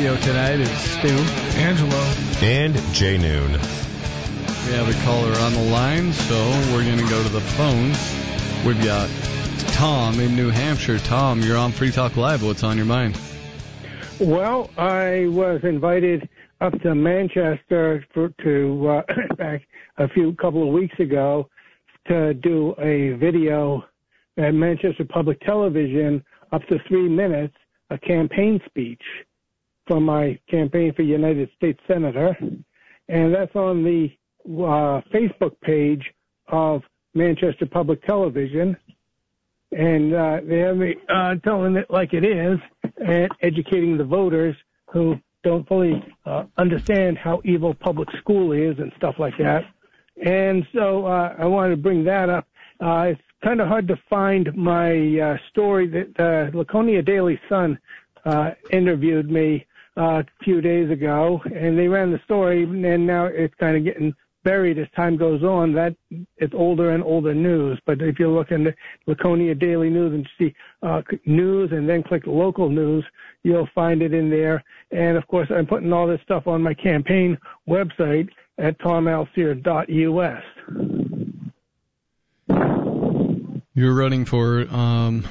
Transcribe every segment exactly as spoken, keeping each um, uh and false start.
radio tonight is Stu, Angelo, and Jay Noon. We have a caller on the line, so we're going to go to the phones. We've got Tom in New Hampshire. Tom, you're on Free Talk Live. What's on your mind? Well, I was invited up to Manchester for, to uh, back a few couple of weeks ago to do a video at Manchester Public Television, up to three minutes, a campaign speech for my campaign for United States Senator, and that's on the uh, Facebook page of Manchester Public Television, and uh, they have me uh, telling it like it is and educating the voters who don't fully uh, understand how evil public school is and stuff like that. And so uh, I wanted to bring that up. Uh, it's kind of hard to find my uh, story that uh, Laconia Daily Sun uh, interviewed me uh, a few days ago, and they ran the story, and now it's kind of getting buried as time goes on. That it's older and older news. But if you look in the Laconia Daily News and see uh, news and then click local news, you'll find it in there. And of course, I'm putting all this stuff on my campaign website at tom alseer dot u s. You're running for um,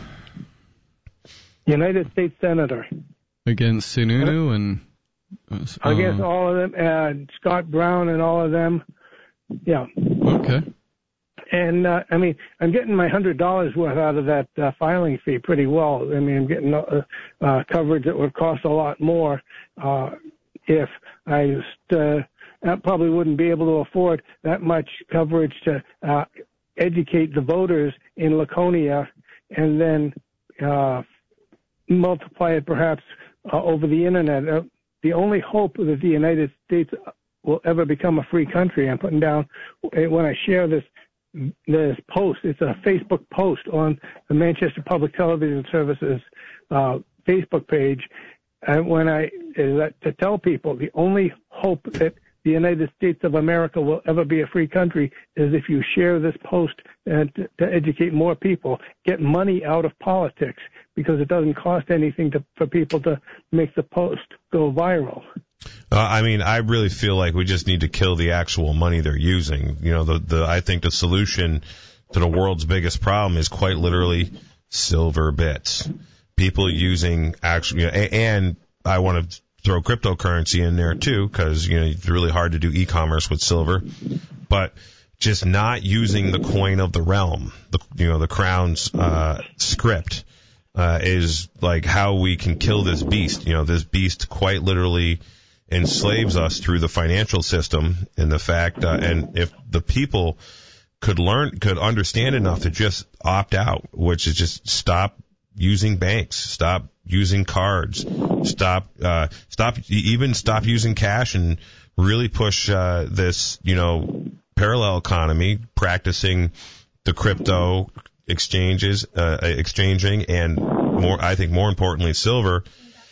United States Senator against Sununu and uh, against all of them, uh, Scott Brown and all of them. Yeah. Okay. And uh, I mean, I'm getting my hundred dollars worth out of that uh, filing fee pretty well. I mean, I'm getting uh, uh, coverage that would cost a lot more uh, if I just, uh, I probably wouldn't be able to afford that much coverage to uh, educate the voters in Laconia and then uh, multiply it perhaps uh, over the internet. Uh, the only hope that the United States will ever become a free country, I'm putting down when I share this this post. It's a Facebook post on the Manchester Public Television Services uh, Facebook page. And when I is that to tell people the only hope that the United States of America will ever be a free country is if you share this post and to, to educate more people, get money out of politics, because it doesn't cost anything to, for people to make the post go viral. Uh, I mean, I really feel like we just need to kill the actual money they're using. You know, the, the I think the solution to the world's biggest problem is quite literally silver bits. People using actually, and I want to throw cryptocurrency in there too, because you know it's really hard to do e-commerce with silver, but just not using the coin of the realm, the you know the crown's uh, script uh, is like how we can kill this beast. You know, this beast quite literally enslaves us through the financial system, and the fact, uh, and if the people could learn, could understand enough to just opt out, which is just stop using banks, stop using cards, stop, uh, stop, even stop using cash, and really push uh, this, you know, parallel economy, practicing the crypto exchanges, uh, exchanging, and more, I think more importantly, silver.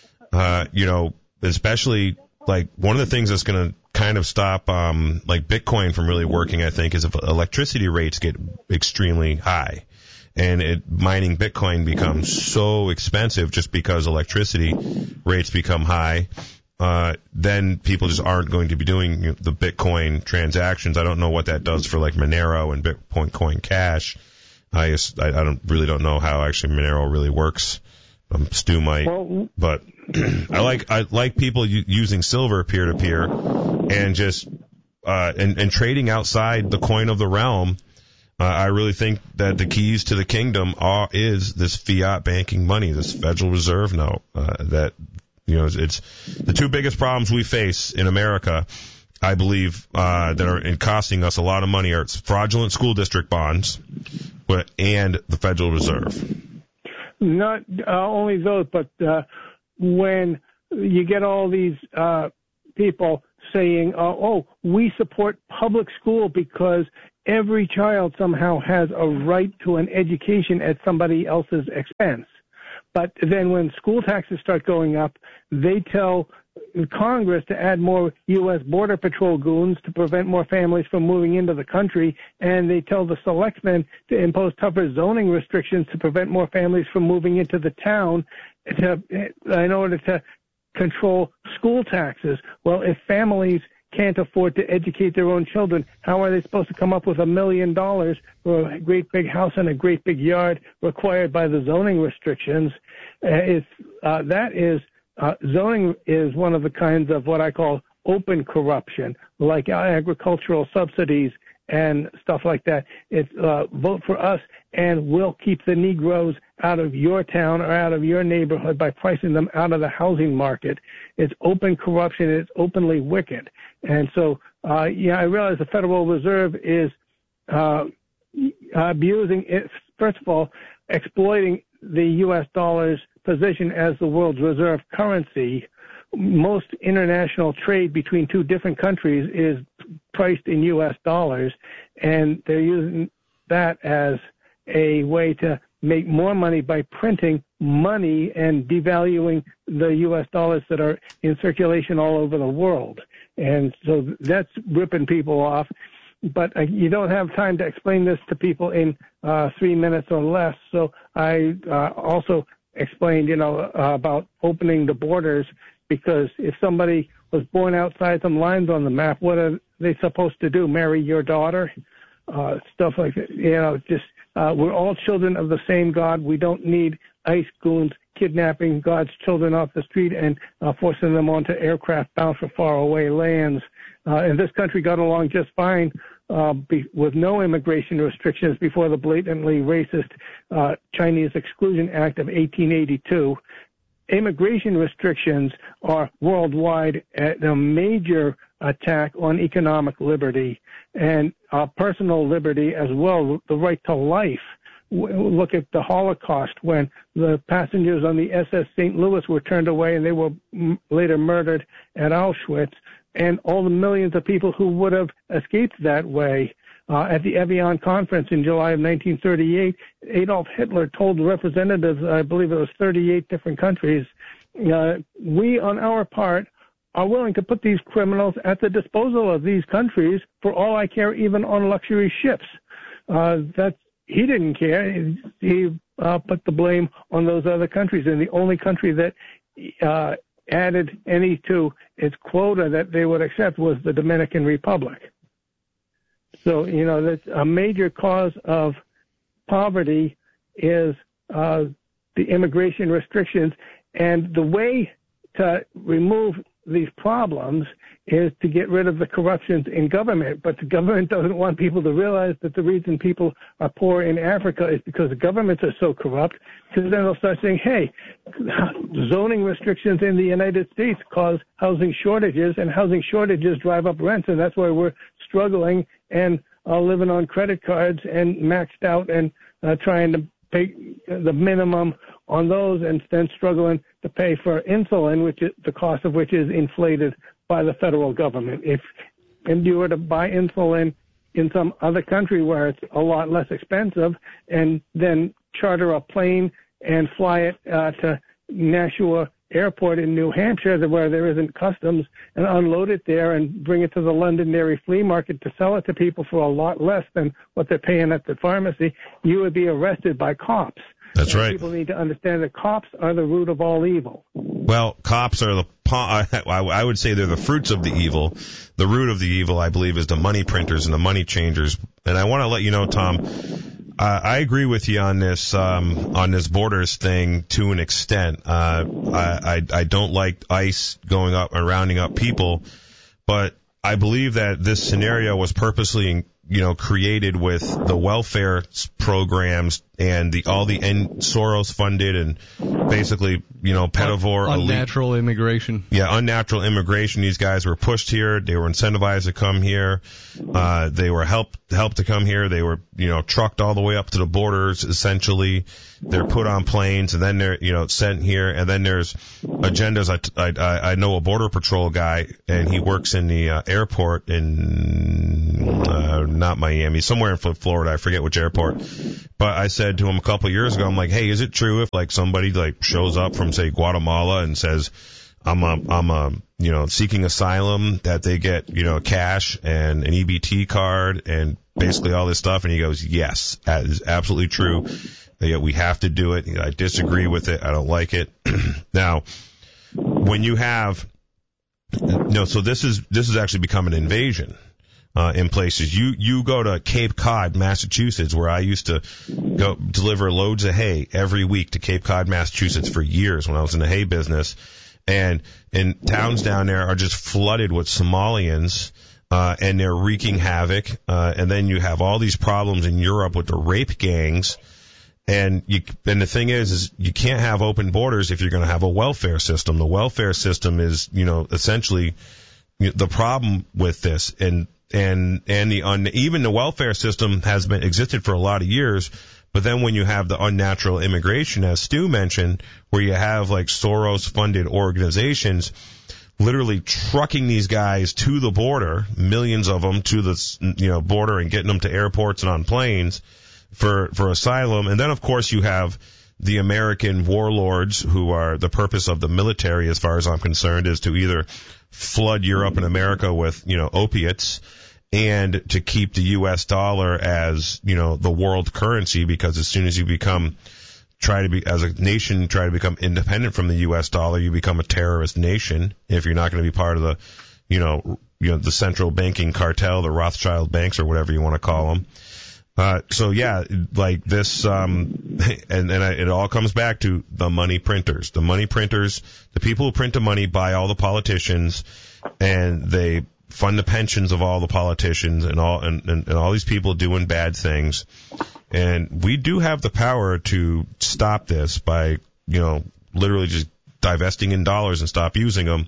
Uh, you know, especially like one of the things that's going to kind of stop um, like Bitcoin from really working, I think, is if electricity rates get extremely high. And it, mining Bitcoin becomes so expensive just because electricity rates become high, uh, then people just aren't going to be doing you know, the Bitcoin transactions. I don't know what that does for like Monero and Bitcoin Coin Cash. I just, I, I don't really don't know how actually Monero really works. Um, Stu might, but I like I like people u- using silver peer to peer and just uh, and, and trading outside the coin of the realm. Uh, I really think that the keys to the kingdom are is this fiat banking money, this Federal Reserve note. Uh, that you know, it's the two biggest problems we face in America, I believe, uh, that are in costing us a lot of money are fraudulent school district bonds, but and the Federal Reserve. Not uh, only those, but uh, when you get all these uh, people saying, uh, "Oh, we support public school because every child somehow has a right to an education at somebody else's expense." But then when school taxes start going up, they tell Congress to add more U S Border Patrol goons to prevent more families from moving into the country, and they tell the selectmen to impose tougher zoning restrictions to prevent more families from moving into the town to, in order to control school taxes. Well, if families can't afford to educate their own children, how are they supposed to come up with a million dollars for a great big house and a great big yard required by the zoning restrictions? Uh, it's, uh, that is, uh, zoning is one of the kinds of what I call open corruption, like agricultural subsidies and stuff like that. It's uh, vote for us and we'll keep the Negroes out of your town or out of your neighborhood by pricing them out of the housing market. It's open corruption. It's openly wicked. And so, uh, yeah, I realize the Federal Reserve is uh, abusing it, first of all, exploiting the U S dollar's position as the world's reserve currency. Most international trade between two different countries is priced in U S dollars, and they're using that as a way to make more money by printing money and devaluing the U S dollars that are in circulation all over the world. And so that's ripping people off. But uh, you don't have time to explain this to people in uh, three minutes or less. So I uh, also explained, you know, uh, about opening the borders, because if somebody was born outside some lines on the map, what are they supposed to do? Marry your daughter? Uh, stuff like that. You know, just uh, we're all children of the same God. We don't need ICE goons kidnapping God's children off the street and uh, forcing them onto aircraft bound for faraway lands. Uh, and this country got along just fine uh, be, with no immigration restrictions before the blatantly racist uh, Chinese Exclusion Act of eighteen eighty-two. Immigration restrictions are worldwide a major attack on economic liberty and uh, personal liberty as well, the right to life. Look at the Holocaust, when the passengers on the S S Saint Louis were turned away and they were m- later murdered at Auschwitz, and all the millions of people who would have escaped that way. Uh, at the Evian conference in July of nineteen thirty-eight, Adolf Hitler told representatives, I believe it was thirty-eight different countries, uh, we on our part are willing to put these criminals at the disposal of these countries for all I care, even on luxury ships. Uh, that's, he didn't care. He, he uh, put the blame on those other countries, and the only country that uh, added any to its quota that they would accept was the Dominican Republic. So, you know, that's a major cause of poverty is uh, the immigration restrictions. And the way to remove these problems is to get rid of the corruptions in government. But the government doesn't want people to realize that the reason people are poor in Africa is because the governments are so corrupt, because then they'll start saying, hey, zoning restrictions in the United States cause housing shortages, and housing shortages drive up rents, and that's why we're struggling and uh, living on credit cards and maxed out and uh, trying to pay the minimum on those, and then struggling to pay for insulin, which is the cost of which is inflated by the federal government. If and you were to buy insulin in some other country where it's a lot less expensive, and then charter a plane and fly it uh, to Nashua Airport in New Hampshire, where there isn't customs, and unload it there and bring it to the Londonderry flea market to sell it to people for a lot less than what they're paying at the pharmacy, you would be arrested by cops. That's and right. People need to understand that cops are the root of all evil. Well, cops are the, I would say they're the fruits of the evil. The root of the evil, I believe, is the money printers and the money changers. And I want to let you know, Tom, uh, I agree with you on this, um, on this borders thing to an extent. Uh, I, I, I don't like ICE going up and rounding up people, but I believe that this scenario was purposely, you know, created with the welfare programs and the all the N- Soros funded and basically, you know, pedivore unnatural elite. immigration. Yeah, unnatural immigration. These guys were pushed here. They were incentivized to come here. Uh, they were helped helped to come here. They were, you know, trucked all the way up to the borders. Essentially, they're put on planes and then they're, you know, sent here. And then there's agendas. I I, I know a border patrol guy, and he works in the uh, airport in uh, not Miami, somewhere in Florida. I forget which airport. But I said to him a couple of years ago, I'm like, hey, is it true if like somebody like shows up from say Guatemala and says, I'm a, I'm a, you know, seeking asylum, that they get, you know, cash and an E B T card and basically all this stuff? And he goes, yes, that is absolutely true. We have to do it. I disagree with it. I don't like it. Now, when you have, no, so this is this has actually become an invasion. Uh, in places. You, you go to Cape Cod, Massachusetts, where I used to go deliver loads of hay every week to Cape Cod, Massachusetts for years when I was in the hay business. And, and towns down there are just flooded with Somalians, uh, and they're wreaking havoc. Uh, and then you have all these problems in Europe with the rape gangs. And you, and the thing is, is you can't have open borders if you're going to have a welfare system. The welfare system is, you know, essentially the problem with this. And, And and the un, even the welfare system has been existed for a lot of years, but then when you have the unnatural immigration, as Stu mentioned, where you have like Soros-funded organizations literally trucking these guys to the border, millions of them to the you know border and getting them to airports and on planes for for asylum, and then of course you have the American warlords who are the purpose of the military, as far as I'm concerned, is to either flood Europe and America with, you know, opiates and to keep the U S dollar as, you know, the world currency, because as soon as you become, try to be, as a nation, try to become independent from the U S dollar, you become a terrorist nation if you're not going to be part of the, you know, you know, the central banking cartel, the Rothschild banks or whatever you want to call them. Uh, so yeah, like this, um, and, and I, it all comes back to the money printers. The money printers, the people who print the money buy all the politicians, and they fund the pensions of all the politicians and all, and, and, and all these people doing bad things. And we do have the power to stop this by, you know, literally just divesting in dollars and stop using them.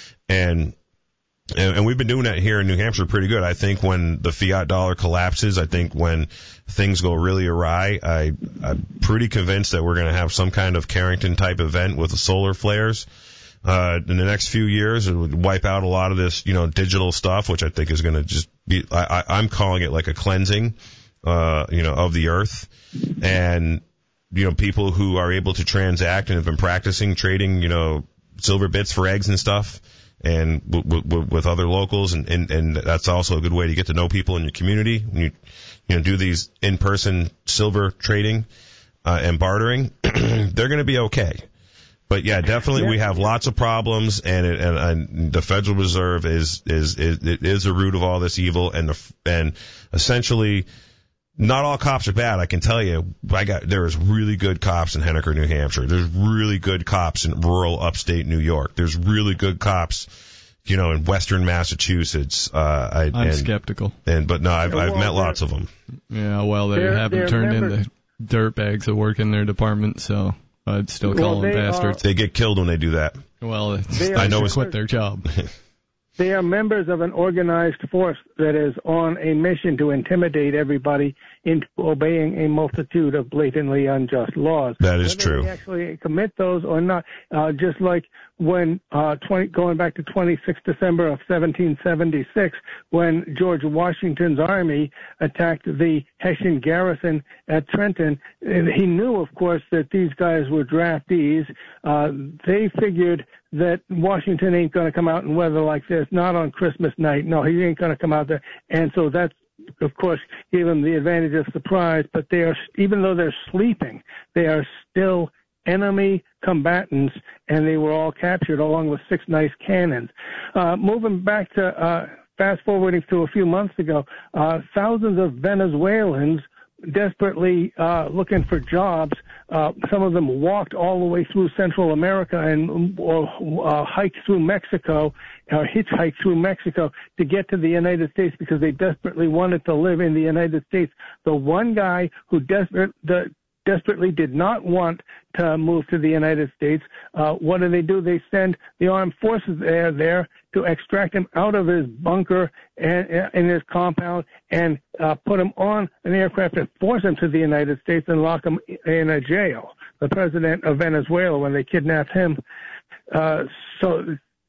And And, and we've been doing that here in New Hampshire pretty good. I think when the fiat dollar collapses, I think when things go really awry, I, I'm pretty convinced that we're going to have some kind of Carrington-type event with the solar flares uh, in the next few years. It would wipe out a lot of this, you know, digital stuff, which I think is going to just be, I, I, I'm calling it like a cleansing, uh, you know, of the earth. And, you know, people who are able to transact and have been practicing trading, you know, silver bits for eggs and stuff, and w- w- with other locals, and, and, and that's also a good way to get to know people in your community. When you, you know, do these in-person silver trading uh, and bartering, they're going to be okay. But yeah, definitely yeah. we have lots of problems, and, it, and, and the Federal Reserve is is is it is the root of all this evil, and the, and essentially. Not all cops are bad, I can tell you. I got there is really good cops in Henniker, New Hampshire. There's really good cops in rural upstate New York. There's really good cops, you know, in western Massachusetts. Uh, I, I'm and, skeptical. And but no, I've, well, I've met lots of them. Yeah, well, they they're, haven't they're turned members. into dirtbags that work in their department, so I'd still call Well, them they bastards. They get killed when they do that. Well, it's, They they I know should it's quit their job. They are members of an organized force that is on a mission to intimidate everybody into obeying a multitude of blatantly unjust laws. That is Whether true. They actually commit those or not, uh, just like when uh, twenty, going back to twenty-sixth December of seventeen seventy-six, when George Washington's army attacked the Hessian garrison at Trenton. And he knew, of course, that these guys were draftees. Uh, they figured that Washington ain't going to come out in weather like this, not on Christmas night. No, he ain't going to come out there. And so that's, of course, gave them the advantage of surprise. But they are, even though they're sleeping, they are still enemy combatants, and they were all captured along with six nice cannons. Uh, moving back to, uh, fast forwarding to a few months ago, uh, thousands of Venezuelans desperately uh, looking for jobs. Uh, some of them walked all the way through Central America and or, uh, hiked through Mexico or hitchhiked through Mexico to get to the United States because they desperately wanted to live in the United States. The one guy who desperate, the, desperately did not want to move to the United States, uh, what do they do? They send the armed forces there, there to extract him out of his bunker and in his compound and uh, put him on an aircraft and force him to the United States and lock him in a jail. The president of Venezuela, when they kidnapped him. Uh, so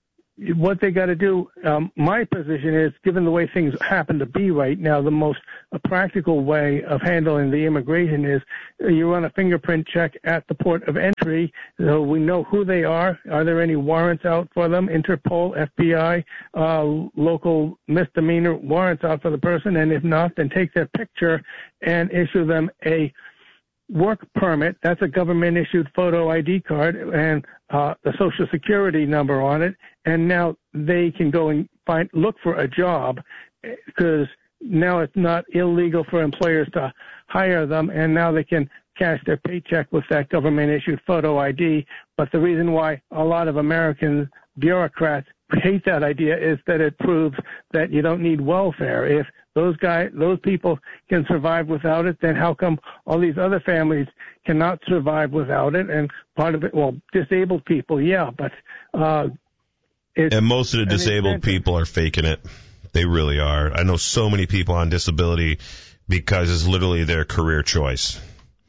what they got to do, um, my position is, given the way things happen to be right now, the most uh, practical way of handling the immigration is uh, you run a fingerprint check at the port of entry. So we know who they are. Are there any warrants out for them? Interpol, F B I, uh, local misdemeanor warrants out for the person. And if not, then take their picture and issue them a work permit. That's a government-issued photo I D card and uh, a Social Security number on it. And now they can go and find look for a job because now it's not illegal for employers to hire them, and now they can cash their paycheck with that government-issued photo I D. But the reason why a lot of American bureaucrats hate that idea is that it proves that you don't need welfare. If those guys, those people can survive without it, then how come all these other families cannot survive without it? And part of it, well, disabled people, yeah, but uh, it's and most of the disabled people are faking it. They really are. I know so many people on disability because it's literally their career choice.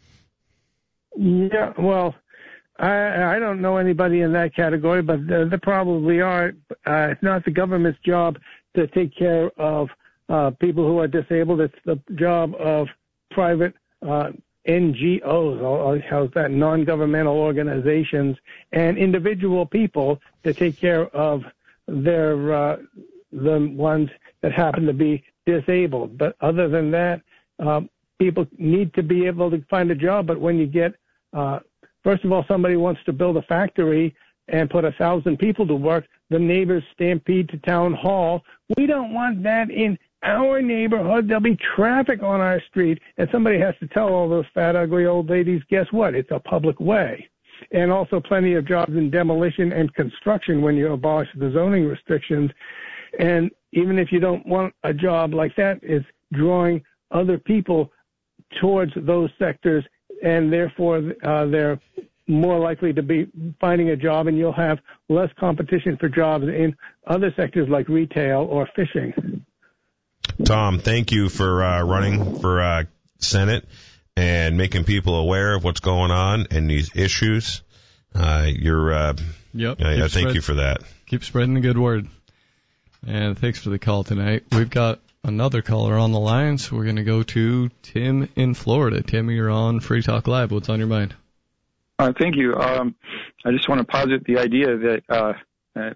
Yeah, well, I, I don't know anybody in that category, but uh, there probably are. Uh, it's not the government's job to take care of uh, people who are disabled. It's the job of private uh, N G Os, or how's that, non-governmental organizations, and individual people to take care of their uh, the ones that happen to be disabled. But other than that, um, people need to be able to find a job. But when you get, uh, first of all, somebody wants to build a factory and put a thousand people to work, the neighbors stampede to town hall. We don't want that in our neighborhood. There'll be traffic on our street. And somebody has to tell all those fat, ugly old ladies, guess what? It's a public way. And also plenty of jobs in demolition and construction when you abolish the zoning restrictions. And even if you don't want a job like that, it's drawing other people towards those sectors, and therefore uh, they're more likely to be finding a job, and you'll have less competition for jobs in other sectors like retail or fishing. Tom, thank you for uh, running for uh, Senate and making people aware of what's going on and these issues. Uh, you're, uh, yep. I, I thank spread, you for that. Keep spreading the good word. And thanks for the call tonight. We've got another caller on the line, so we're going to go to Tim in Florida. Tim, you're on Free Talk Live. What's on your mind? Uh, thank you. Um, I just want to posit the idea that uh, uh,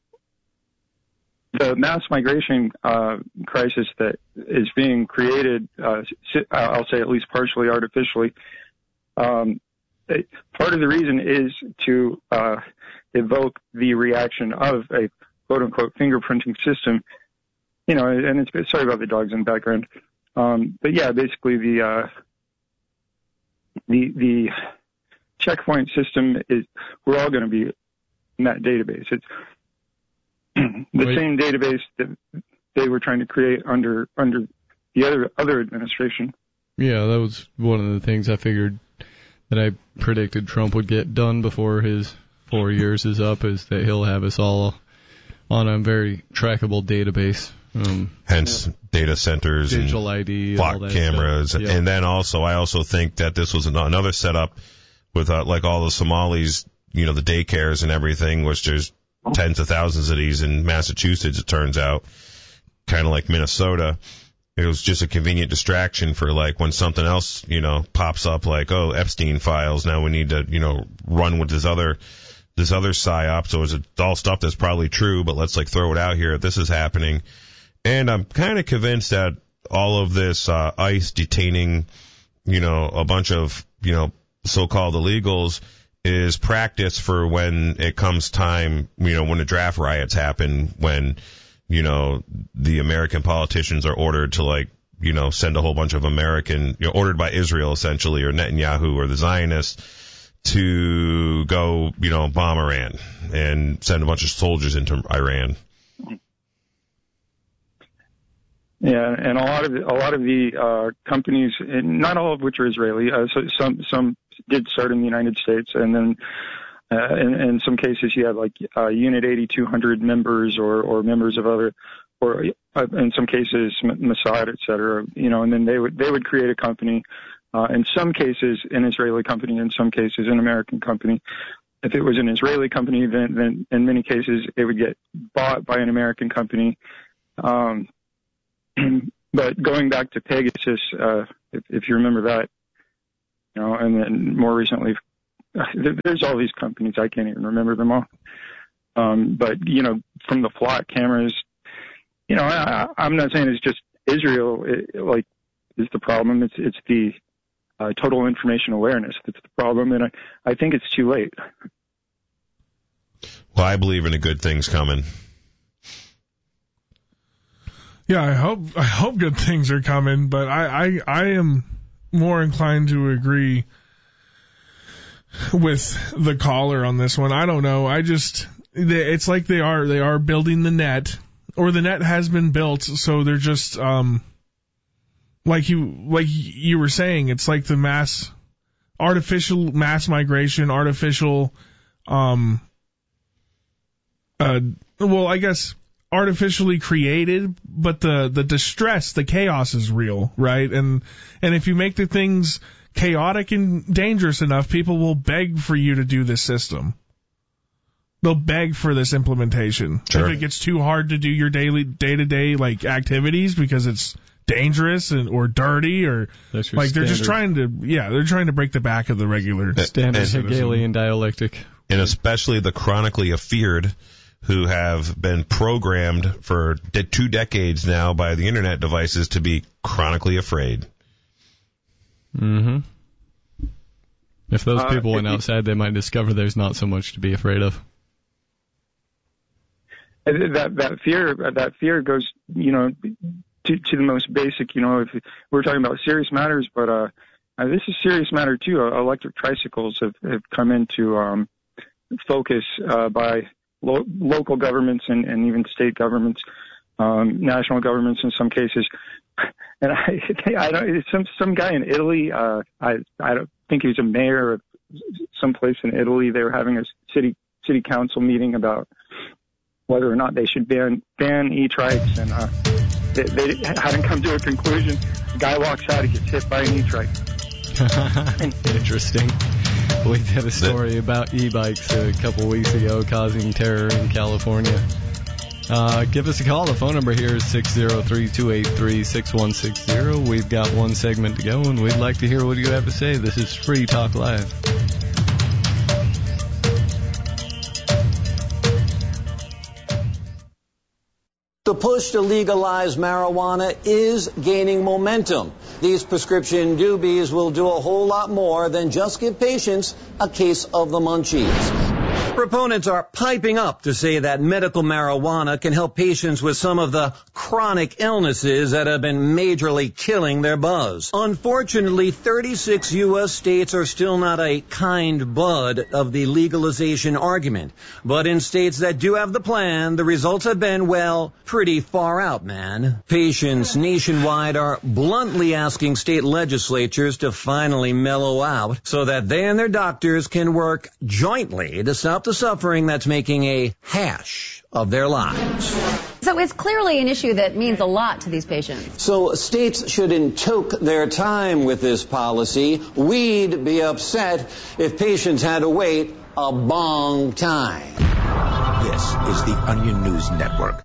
the mass migration uh, crisis that is being created, uh, I'll say at least partially artificially, um, it, part of the reason is to uh, evoke the reaction of a quote-unquote fingerprinting system, you know, and it's, sorry about the dogs in the background. Um, but yeah, basically the, uh, the, the checkpoint system is, we're all going to be in that database. It's the Wait. same database that they were trying to create under, under the other, other administration. Yeah, that was one of the things I figured that I predicted Trump would get done before his four years is up, is that he'll have us all on a very trackable database. Um, Hence, data centers, digital and I D, block all that cameras, stuff. Yep. And then also, I also think that this was another setup with uh, like all the Somalis, you know, the daycares and everything, which there's tens of thousands of these in Massachusetts. It turns out, kind of like Minnesota. It was just a convenient distraction for like when something else, you know, pops up, like, oh, Epstein files. Now we need to, you know, run with this other. This other psyop, so it's all stuff that's probably true, but let's like throw it out here. This is happening. And I'm kind of convinced that all of this uh, ICE detaining, you know, a bunch of, you know, so-called illegals is practice for when it comes time, you know, when the draft riots happen, when, you know, the American politicians are ordered to like, you know, send a whole bunch of American, you know, ordered by Israel essentially, or Netanyahu or the Zionists, to go, you know, bomb Iran and send a bunch of soldiers into Iran. Yeah, and a lot of a lot of the uh, companies, not all of which are Israeli, uh, so some some did start in the United States, and then uh, in, in some cases you have like uh, Unit eighty-two hundred members or or members of other, or uh, in some cases Mossad, et cetera. You know, and then they would they would create a company. Uh, in some cases, an Israeli company, in some cases, an American company. If it was an Israeli company, then, then in many cases, it would get bought by an American company. Um, but going back to Pegasus, uh, if, if you remember that, you know, and then more recently, there's all these companies, I can't even remember them all. Um, but, you know, from the flock cameras, you know, I, I'm not saying it's just Israel, it, like, is the problem. It's, it's the, uh, total information awareness that's the problem, and I, I think it's too late. Well, I believe in a good things coming. Yeah, I hope I hope good things are coming, but I, I, I am more inclined to agree with the caller on this one. I don't know. I just, it's like they are, they are building the net, or the net has been built, so they're just, um, like you, like you were saying, it's like the mass, artificial mass migration, artificial, um, uh, well, I guess artificially created, but the, the distress, the chaos is real, right? And, and if you make the things chaotic and dangerous enough, people will beg for you to do this system. They'll beg for this implementation. Sure. If it gets too hard to do your daily, day-to-day, like, activities because it's dangerous and, or dirty, or, like, they're standard. just trying to, yeah, they're trying to break the back of the regular standard and, Hegelian dialectic. And especially the chronically afeared, who have been programmed for de- two decades now by the internet devices to be chronically afraid. Mm-hmm. If those Uh, people went it- outside, they might discover there's not so much to be afraid of. That that fear that fear goes, you know, to to the most basic. You know, if we're talking about serious matters, but uh, uh this is serious matter too. Uh, electric tricycles have have come into um, focus uh, by lo- local governments and, and even state governments, um, national governments in some cases. And I, I don't. Some some guy in Italy. Uh, I I don't think he was a mayor of someplace in Italy. They were having a city city council meeting about whether or not they should ban ban e-trikes, and uh, they, they hadn't come to a conclusion. The guy walks out, he gets hit by an e-trike. Interesting. We did a story about e-bikes a couple weeks ago causing terror in California. Uh, give us a call. The phone number here is six oh three, two eight three, six one six zero. We've got one segment to go, and we'd like to hear what you have to say. This is Free Talk Live. The push to legalize marijuana is gaining momentum. These prescription doobies will do a whole lot more than just give patients a case of the munchies. Proponents are piping up to say that medical marijuana can help patients with some of the chronic illnesses that have been majorly killing their buzz. Unfortunately, thirty-six U S states are still not a kind bud of the legalization argument. But in states that do have the plan, the results have been, well, pretty far out, man. Patients nationwide are bluntly asking state legislatures to finally mellow out so that they and their doctors can work jointly to stop the suffering that's making a hash of their lives. So it's clearly an issue that means a lot to these patients. So states shouldn't took their time with this policy. We'd be upset if patients had to wait a long time. This is the Onion News Network.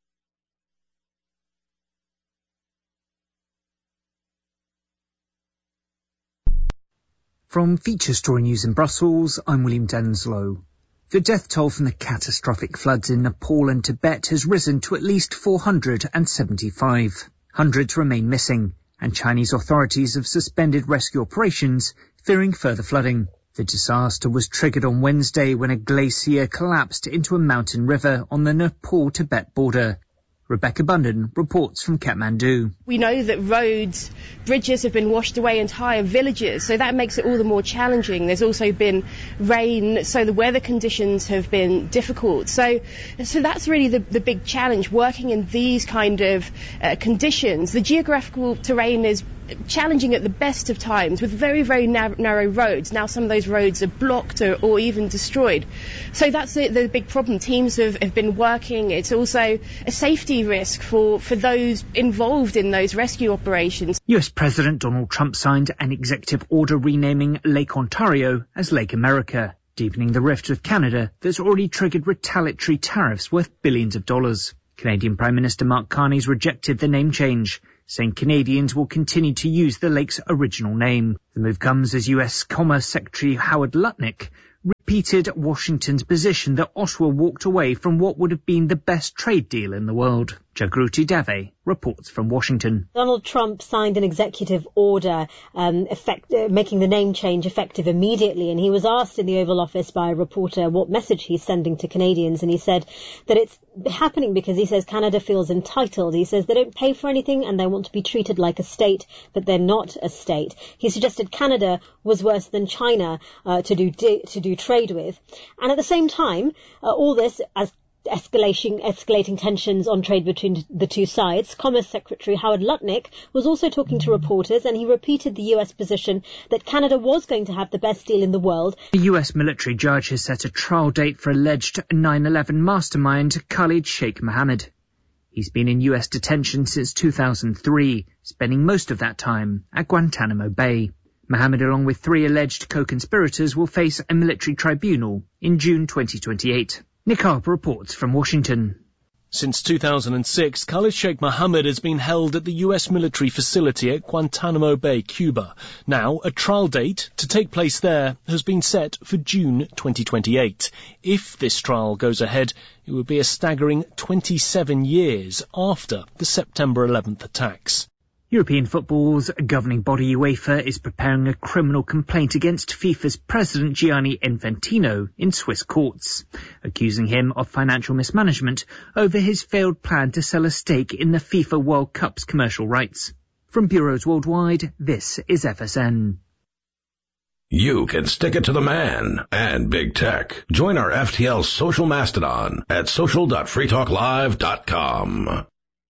From Feature Story News in Brussels, I'm William Denslow. The death toll from the catastrophic floods in Nepal and Tibet has risen to at least four hundred seventy-five. Hundreds remain missing, and Chinese authorities have suspended rescue operations, fearing further flooding. The disaster was triggered on Wednesday when a glacier collapsed into a mountain river on the Nepal-Tibet border. Rebecca Bunden reports from Kathmandu. We know that roads, bridges have been washed away, entire villages, so that makes it all the more challenging. There's also been rain, so the weather conditions have been difficult. So so that's really the, the big challenge, working in these kind of uh, conditions. The geographical terrain is challenging at the best of times with very, very narrow, narrow roads. Now some of those roads are blocked or, or even destroyed. So that's the, the big problem. Teams have, have been working. It's also a safety risk for, for those involved in those rescue operations. U S President Donald Trump signed an executive order renaming Lake Ontario as Lake America, deepening the rift with Canada that's already triggered retaliatory tariffs worth billions of dollars. Canadian Prime Minister Mark Carney's rejected the name change, saying Canadians will continue to use the lake's original name. The move comes as U S Commerce Secretary Howard Lutnick repeated Washington's position that Ottawa walked away from what would have been the best trade deal in the world. Jagruti Dave reports from Washington. Donald Trump signed an executive order um, effect, uh, making the name change effective immediately, and he was asked in the Oval Office by a reporter what message he's sending to Canadians, and he said that it's happening because he says Canada feels entitled. He says they don't pay for anything and they want to be treated like a state, but they're not a state. He suggested Canada was worse than China uh, to do to do trade with, and at the same time, uh, all this as Escalating, escalating tensions on trade between the two sides. Commerce Secretary Howard Lutnick was also talking to reporters, and he repeated the U S position that Canada was going to have the best deal in the world. The U S military judge has set a trial date for alleged nine eleven mastermind Khalid Sheikh Mohammed. He's been in U S detention since two thousand three, spending most of that time at Guantanamo Bay. Mohammed, along with three alleged co-conspirators, will face a military tribunal in June twenty twenty-eight. Nick Harper reports from Washington. Since two thousand six, Khalid Sheikh Mohammed has been held at the U S military facility at Guantanamo Bay, Cuba. Now, a trial date to take place there has been set for June twenty twenty-eight. If this trial goes ahead, it would be a staggering twenty-seven years after the September eleventh attacks. European football's governing body UEFA is preparing a criminal complaint against FIFA's president Gianni Infantino in Swiss courts, accusing him of financial mismanagement over his failed plan to sell a stake in the FIFA World Cup's commercial rights. From bureaus worldwide, this is F S N. You can stick it to the man and big tech. Join our F T L social mastodon at social dot free talk live dot com.